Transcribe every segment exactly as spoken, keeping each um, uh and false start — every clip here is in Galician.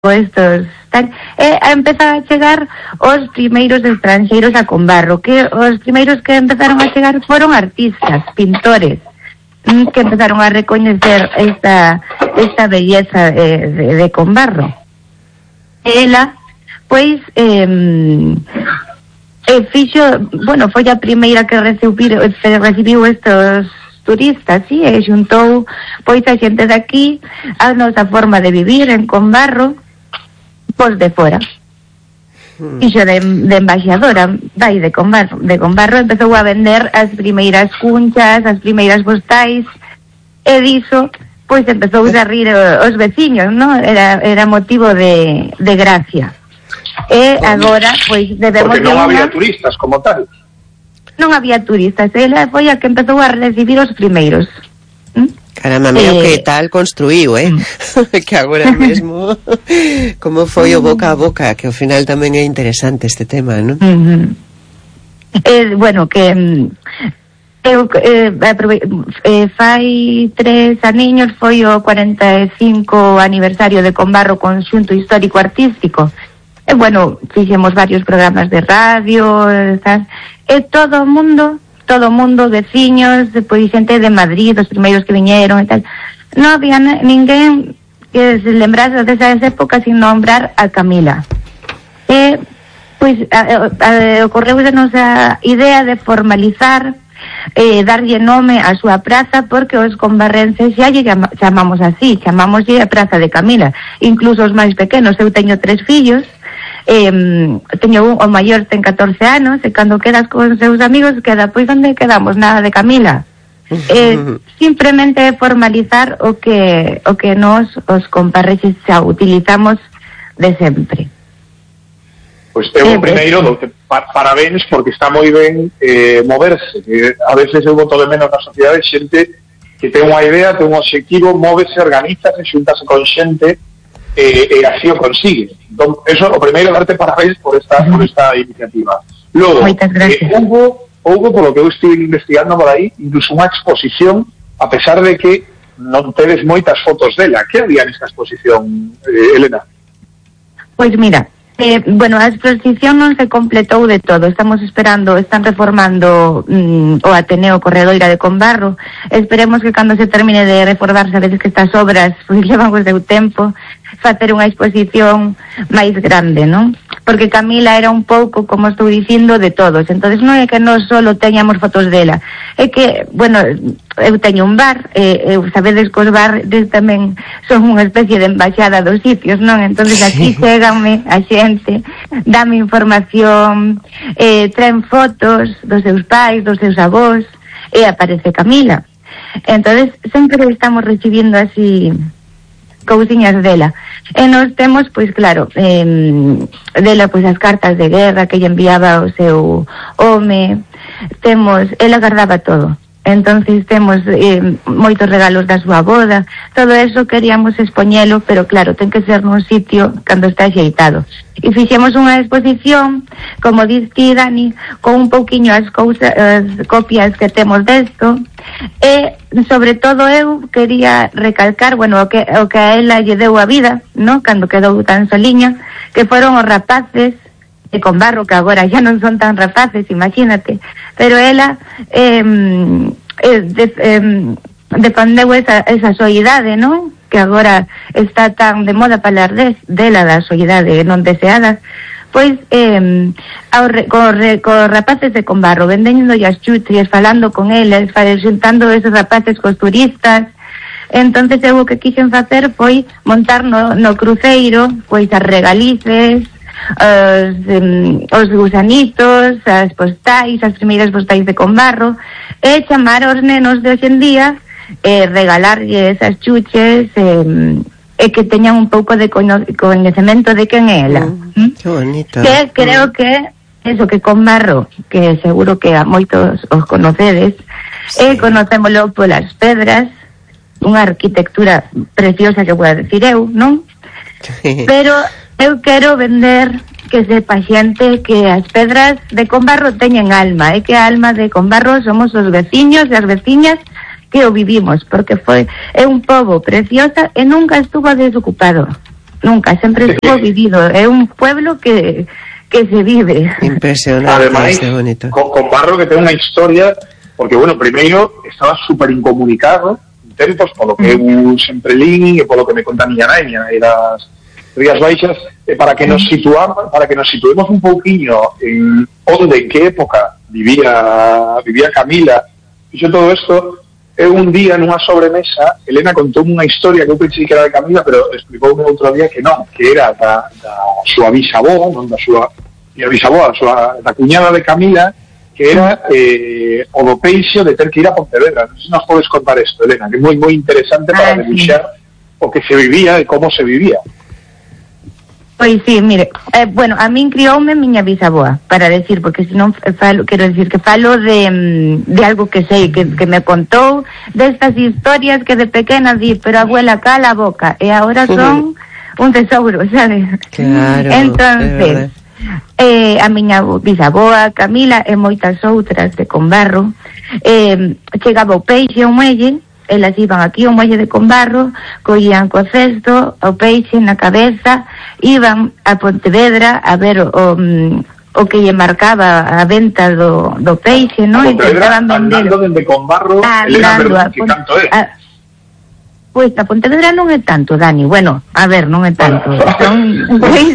estos tal, e empezar a chegar os primeiros estranxeiros a Combarro, que os primeiros que empezaron a chegar foron artistas, pintores, que empezaron a recoñecer esta esta belleza de, de, de Combarro. Ela, pois, eh, eh, fixo, bueno, foi a primeira que recibiu, recibiu estos turistas, sí, e xuntou, pois, a xente de aquí, a nosa forma de vivir en Combarro, pois de fora. Fixo de, de embaixadora, vai, de Combarro, de Combarro, empezou a vender as primeiras cunchas, as primeiras postais, e diso, pois empezou a rir os veciños, no? Era, era motivo de, de gracia. E agora, pois, debemos... Porque non había turistas como tal. Non había turistas, ela foi a que empezou a recibir os primeiros. ¿Mm? Caramba, mira eh... que tal construíu, eh? Que agora mesmo como foi o boca a boca, que ao final tamén é interesante este tema, non? Uh-huh. Eh, bueno, que eu eh, eh, fai tres aniños foi o cuarenta e cinco aniversario de Combarro Conxunto Histórico Artístico. E bueno, fixemos varios programas de radio, tal, e todo o mundo todo o mundo, veciños, depois xente de Madrid, os primeiros que viñeron e tal. Non había ninguén que se lembrase desas épocas sin nombrar a Camila. E, pois, ocorreu-nos a idea de formalizar, eh, darlle nome a súa praza, porque os combarrenses xa lle chamamos así, chamámoslle a Praza de Camila. Incluso os máis pequenos, eu teño tres fillos, Eh, teño un, o maior ten catorce anos, e cando quedas con seus amigos queda, pois onde quedamos, nada de Camila. eh, simplemente formalizar o que o que nos os comparrexes xa utilizamos de sempre. Pois pues, eu eh, primeiro do que pa, parabéns, porque está moi ben eh, moverse, que a veces eu boto de menos na sociedade xente que ten unha idea, ten un objetivo, móvese, organizase, xuntase con xente e eh, eh, así o consigue. Entón, eso, o primeiro, darte parabéns por esta, uh-huh. por esta iniciativa. Logo, eh, hubo, hubo, por lo que eu estive investigando por aí, incluso unha exposición, a pesar de que non tedes moitas fotos dela. Que había nesta exposición, eh, Elena? Pois mira, eh, bueno, a exposición non se completou de todo. Estamos esperando, están reformando mm, o Ateneo Corredoira de Combarro. Esperemos que cando se termine de reformar, sabedes que estas obras pues, llevan o seu tempo, facer unha exposición máis grande, non? Porque Camila era un pouco, como estou dicindo, de todos. Entonces non é que non solo teñamos fotos dela, é que, bueno, eu teño un bar, eh, eu sabedes que os bares tamén son unha especie de embaixada dos sitios, non? Entonces aquí cheganme a xente, dame información, eh, traen fotos dos seus pais, dos seus avós, e aparece Camila. Entonces sempre estamos recibindo así cousiñas dela. E nos temos, pois claro, eh, dela pois as cartas de guerra que lle enviaba o seu home, temos, ela guardaba todo. Entonces temos eh, moitos regalos da súa boda, todo eso queríamos expoñelo, pero claro, ten que ser nun sitio cando está axeitado. E fixemos unha exposición, como diste, Dani, con un pouquiño as cousas, as copias que temos desto, e sobre todo eu quería recalcar, bueno, o que, o que a ela lle deu a vida, no? Cando quedou tan soliña, que foron os rapaces de Combarro, que agora xa non son tan rapaces, imagínate, pero ela eh, eh, de, eh, defendeu esa, esa soidade, non? Que agora está tan de moda falar de, dela, da soidade non deseada, pois eh, ao re, co, re, co rapaces de Combarro, vendendo as chutrias, falando con eles, juntando esos rapaces cos turistas. Entonces eu o que quixen facer foi montar no, no cruceiro, pois as regalices, Os, um, os gusanitos, as postais, as primeiras postais de Combarro, e chamar aos nenos de hoxendía, e regalarlle esas chuches, e, e que teñan un pouco de coñecemento de quen é ela. Mm, que bonito. Que creo que eso, que Combarro, que seguro que a moitos os conocedes, sí. E conocémolo polas pedras, unha arquitectura preciosa que vou a decir eu, non? Sí. Pero eu quero vender que sepa xente que as pedras de Combarro teñen alma, e que a alma de Combarro somos os veciños e as veciñas que o vivimos, porque foi é un pobo preciosa e nunca estuvo desocupado. nunca, sempre estuvo vivido. É un pueblo que que se vive. Impresionante. Ademais, bonito. Con, con Barro que ten unha historia, porque, bueno, primeiro estaba super incomunicado en tempos, polo que eu sempre lín e polo que me conta a miña nai, miña nai das Rías Baixas, eh, para que nos situamos, para que nos situemos un pouquiño en onde, en que época vivía vivía Camila. Fixo todo isto. Eu un día nunha sobremesa, Elena contou unha historia que eu pensei que era de Camila, pero explicoume outro día que non, que era da, da súa bisavó, non da súa e a bisavó, a súa, da cuñada de Camila, que era eh, o do peixe de ter que ir a Pontevedra. Non sei se nos podes contar isto, Elena, que é moi moi interesante para ah, debuxar sí. o que se vivía e como se vivía. Pois sí, mire, eh, bueno, a min crioume miña bisaboa, para decir, porque se non falo, quero decir que falo de, de algo que sei, que, que me contou, destas historias que de pequena di, pero abuela, cala a boca, e agora son un tesouro, sabes? Claro. Entonces, eh, a miña bisaboa, Camila, e moitas outras de Combarro, eh, chegaba o peixe ao muelle, elas iban aquí ao muelle de Combarro, collían co cesto, o peixe na cabeza, iban a Pontevedra a ver o, o, o que lle marcaba a venta do, do peixe, non? E intentaban vender. Andando dende Combarro, Elena, perdón, que tanto é? A, pois a Pontevedra non é tanto, Dani, bueno, a ver, non é tanto, son, seis,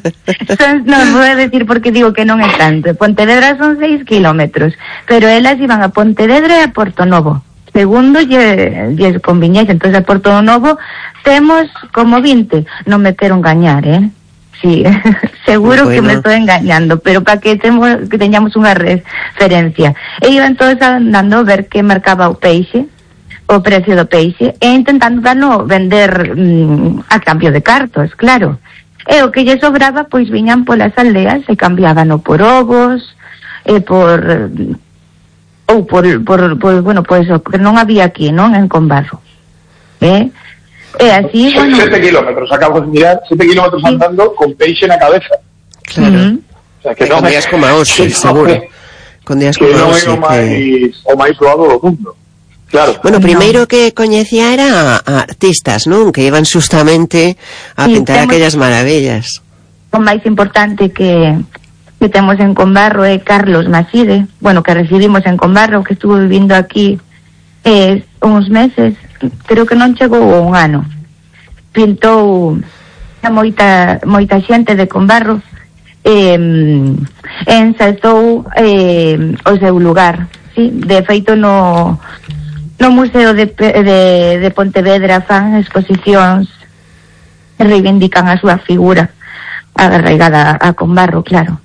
son non vou decir porque digo que non é tanto, Pontevedra son seis kilómetros, pero elas iban a Pontevedra e a Porto Novo, segundo lle, lle conviñese. Entón a Porto Novo temos como vinte, non me quero engañar, eh? Sí, seguro bueno. que me estou engañando, pero para que temos, que teñamos unha referencia. E iban todos andando a ver que marcaba o peixe, o precio do peixe, e intentando darlo vender mm, a cambio de cartos, claro. E o que lle sobraba, pois viñan polas aldeas e cambiábano por ovos, e por... ou por, por, por bueno, pois o que non había aquí, non? En Combarro. Eh? E así, bueno... Sete kilómetros, acabo de mirar, sete kilómetros sí. andando con peixe na cabeza. Claro. Uh -huh. O sea, que non, con días como a hoxe, seguro. Con días como a hoxe. Que non é o máis, o máis doado do mundo. Claro. Bueno, primeiro no. que coñecía era a artistas, non? Que iban justamente a sí, pintar temos... aquellas maravillas. O máis importante que... que temos en Combarro é Carlos Maside, bueno, que recibimos en Combarro, que estuvo vivindo aquí eh, uns meses, creo que non chegou un ano. Pintou a moita, moita xente de Combarro, eh, ensaitou eh, o seu lugar, sí? De feito no, no Museo de, de, de Pontevedra fan exposicións que reivindican a súa figura arraigada a Combarro, claro.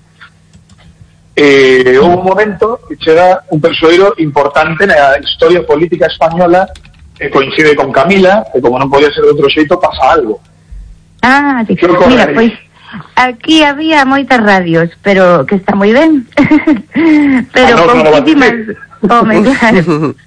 Eh, houve un momento que chega un persoeiro importante na historia política española que coincide con Camila, e como non podía ser de outro xeito, pasa algo. Ah, sí. Mira, pois aquí había moitas radios, pero que está moi ben. pero ah, no, pouquísimas, no home, claro.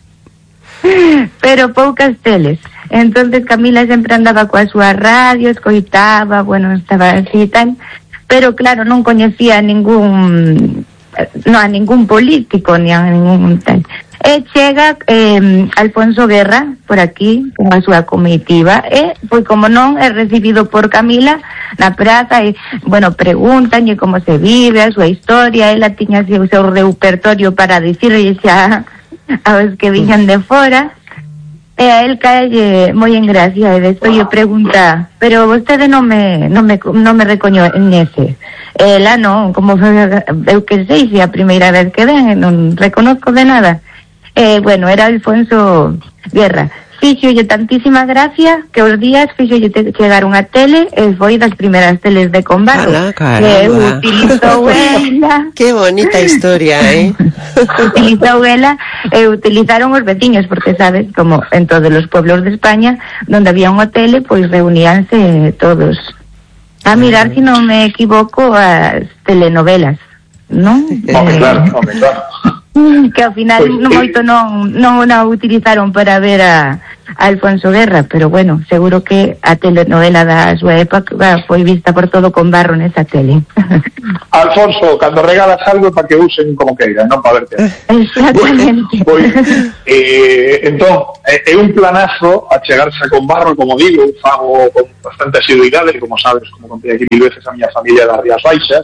pero poucas teles. Entonces Camila sempre andaba coa súa radio, escoitaba, bueno, estaba así e tal, pero claro, non coñecía ningún no a ningún político ni a ningún tal. E chega eh, Alfonso Guerra por aquí con a súa comitiva e pois como non é recibido por Camila na praza e, bueno, preguntanlle como se vive, a súa historia, ela tiña o seu repertorio para dicirlle xa aos que viñan de fora. E a él cae moi en gracia e despois lle pregunta, pero vostede non me non me non me recoñece. Ela non, como eu que sei, se a primeira vez que ven, non reconozco de nada. Eh, bueno, era Alfonso Guerra. Fíxolle tantísima gracia que os días fíxolle chegar unha tele e foi das primeiras teles de Combarro. Que utilizou ela. Que bonita historia, eh? utilizou ela e utilizaron os veciños, porque sabes, como en todos os pueblos de España, donde había unha tele, pois reuníanse todos a mirar, se si non me equivoco, as telenovelas, non? Home, claro, home, claro. Que ao final no moito non non a utilizaron para ver a Alfonso Guerra, pero bueno, seguro que a telenovela da súa época foi vista por todo con barro nesa tele. Alfonso, cando regalas algo para que usen como queira, non para verte. Exactamente. Pois, eh, entón, é un planazo a chegarse a con barro, como digo, fago con bastante asiduidade, como sabes, como contei aquí mil veces a miña familia das Rías Baixas,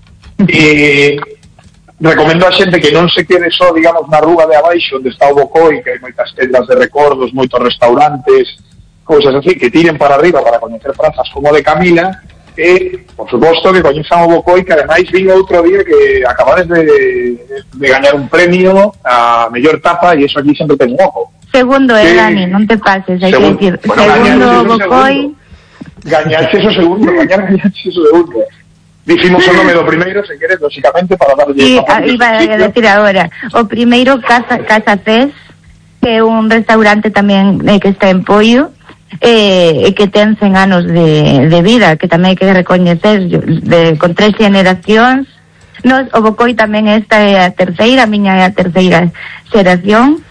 e recomendo a xente que non se quede só, digamos, na rúa de abaixo onde está o Bocoi, que hai moitas tendas de recordos, moitos restaurantes, cousas así, que tiren para arriba para coñecer prazas como de Camila, e, por suposto, que coñezan o Bocoi, que ademais vin outro día que acabades de, de gañar un premio a mellor tapa, e iso aquí sempre ten un ojo. Segundo, eh, Dani, non te pases, hai que decir. Bueno, segundo, Bocoi. Gañaxe o segundo, mañana gañaxe o segundo. Dicimos o nome do primeiro, se queres, lógicamente, para darlle... Sí, iba a decir agora. O primeiro, Casa, Casa Fes, que é un restaurante tamén eh, que está en Poio, e eh, que ten cen anos de, de vida, que tamén hai que recoñecer, de, con tres generacións. Nos, o Bocoi tamén esta é a terceira, a miña é a terceira xeración.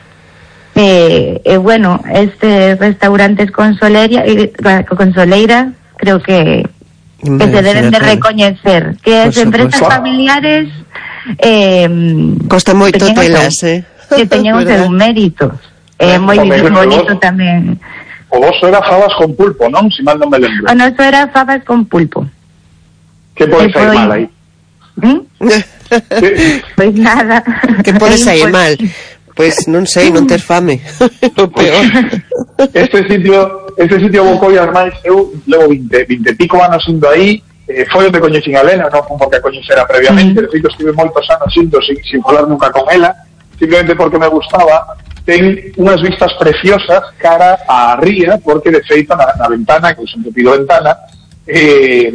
E, eh, eh, bueno, este restaurante es Consoleira, eh, Consoleira, creo que... que se deben de recoñecer, que as empresas familiares eh, costa moito telas, eh? Que teñen o seu mérito, é eh, moi bonito tamén. O voso era fabas con pulpo, non? Si mal non me lembro. O noso era fabas con pulpo. Que pode sair mal aí? ¿Mm? Pois nada. Que pode sair mal? Pois non sei, non ter fame. O peor. Este sitio, este sitio Bocoi, ademais, eu levo vinte, vinte pico anos indo aí, eh, foi onde coñecín a Elena, non porque a coñecera previamente, de feito estive moitos anos indo sin, sin falar nunca con ela, simplemente porque me gustaba. Ten unhas vistas preciosas cara á ría, porque de feito na, na ventana, que eu sempre pido ventana, eh,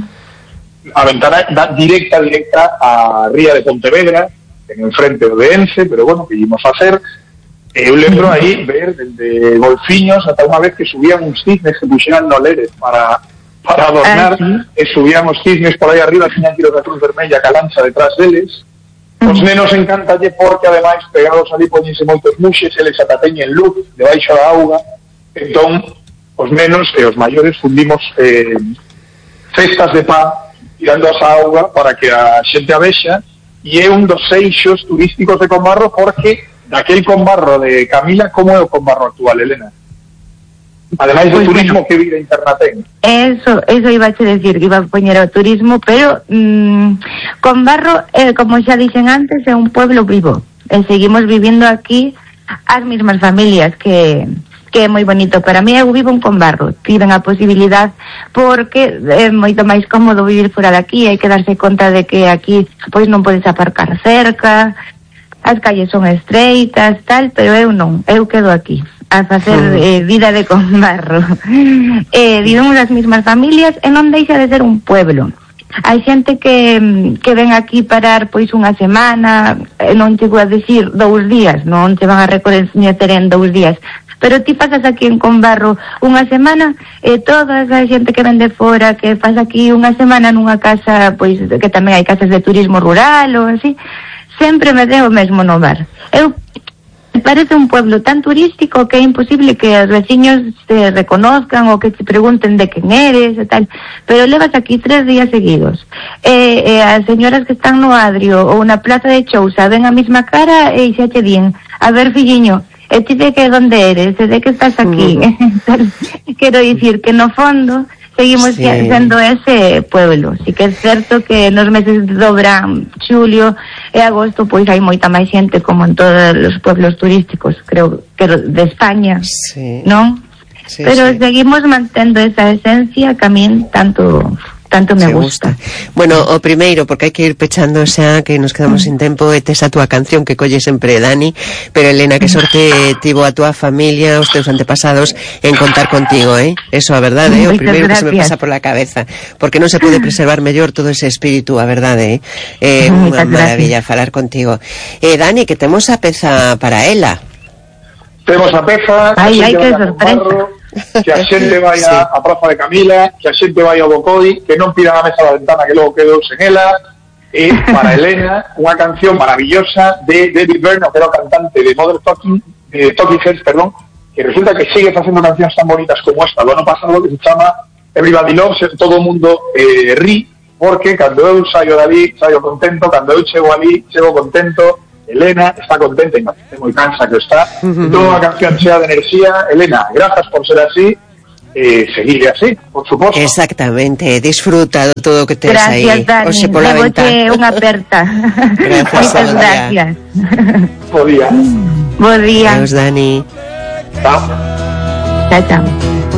a ventana da directa, directa á ría de Pontevedra, en enfrente do de Ence, pero bueno, que íbamos a hacer. Eu lembro aí ver desde golfiños ata unha vez que subían uns cisnes que puxeran no Lérez para, para adornar, ah, sí. E subían os cisnes por aí arriba, tiñan tiros da Cruz Vermella calancha detrás deles. Os nenos encantalle porque ademais pegados ali poñense moitos muxes, eles ata teñen luz debaixo da auga, entón os nenos e os maiores fundimos eh, cestas de pan tirando asa auga para que a xente a vexa. E é un dos eixos turísticos de Combarro porque daquel Combarro de Camila, como é o Combarro actual, Elena? Ademais do pues turismo bueno, que vida interna ten. Eso, eso iba a decir, que iba a poñer o turismo, pero mmm, Combarro, eh, como xa dixen antes, é un pueblo vivo. E seguimos vivindo aquí as mismas familias que... que é moi bonito. Para mí eu vivo en Combarro, tiven a posibilidad porque é moito máis cómodo vivir fora de aquí, hai que darse conta de que aquí pois non podes aparcar cerca, as calles son estreitas, tal, pero eu non, eu quedo aquí a facer eh, vida de Combarro. Eh, vivimos as mismas familias e non deixa de ser un pueblo. Hai xente que, que ven aquí parar pois unha semana, non chego a decir dous días, non te van a recoñecer en dous días, pero ti pasas aquí en Combarro unha semana e toda a xente que ven de fora, que pasa aquí unha semana nunha casa, pois que tamén hai casas de turismo rural ou así, sempre me deu o mesmo no bar. Eu parece un pueblo tan turístico que é imposible que os veciños te reconozcan ou que te pregunten de quen eres e tal, pero levas aquí tres días seguidos e, e as señoras que están no Adrio ou na plaza de Chousa ven a mesma cara e xa te din, a ver filliño, e ti de que donde eres, e de que estás aquí. Mm. Quero dicir que no fondo seguimos sí. sendo ese pueblo. Si que é certo que nos meses de Dobrán, xulio e agosto, pois hai moita máis xente como en todos os pueblos turísticos, creo que de España, sí. non? Sí, pero sí. seguimos mantendo esa esencia que a min tanto... tanto me gusta. gusta. Bueno, o primeiro, porque hai que ir pechando xa, que nos quedamos mm. sin tempo, e tes a túa canción que colle sempre Dani, pero Elena, que sorte tivo a túa familia, os teus antepasados en contar contigo, eh? Eso, a verdade, eh? O primeiro que se me pasa por la cabeza, porque non se pode preservar mellor todo ese espírito, a verdade, eh? É unha maravilla falar contigo. Eh, Dani, que temos a peza para ela. Temos a peza... Ai, ai, que sorpresa. Que a xente vai sí. a, a Praza de Camila, que a xente vai ao Bocoi, que non pidan a mesa da ventana que logo quedou sen ela, e para Elena, unha canción maravillosa de David Byrne, que era o cantante de Mother Talking, de Talking Heads, perdón, que resulta que sigue facendo cancións tan bonitas como esta do ano pasado, que se chama Everybody Loves, todo o mundo eh, ri, porque cando eu saio dali, saio contento, cando eu chego ali, chego contento, Elena está contenta, e me moi cansa que está, uh-huh. Toda a canción chea de enerxía. Elena, grazas por ser así, eh, seguir así, por suposto. Exactamente, disfruta de todo o que tens aí. Gracias, Dani, Oxe, pola llévote unha aperta. Moitas gracias. Bo día. Bo día. Adiós, Dani. Chao. Chao, chao.